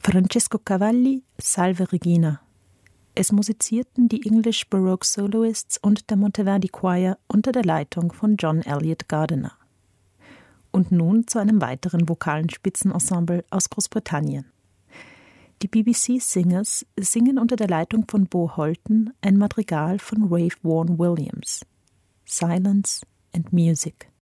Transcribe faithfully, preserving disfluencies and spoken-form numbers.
Francesco Cavalli, Salve Regina. Es musizierten die English Baroque Soloists und der Monteverdi Choir unter der Leitung von John Eliot Gardiner. Und nun zu einem weiteren vokalen Spitzenensemble aus Großbritannien. Die B B C Singers singen unter der Leitung von Bo Holton ein Madrigal von Ralph Vaughan Williams. Silence and Music.